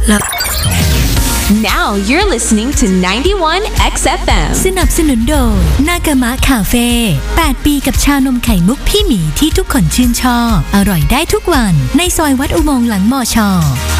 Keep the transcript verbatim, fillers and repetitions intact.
แล้ว Now you're listening to ไนน์ตี้วัน เอ็กซ์ เอฟ เอ็มสนับสนุนโดยนากามะคาเฟ่แปดปีกับชานมไข่มุกพี่หมีที่ทุกคนชื่นชอบอร่อยได้ทุกวันในซอยวัดอุโมงค์หลังมอชอ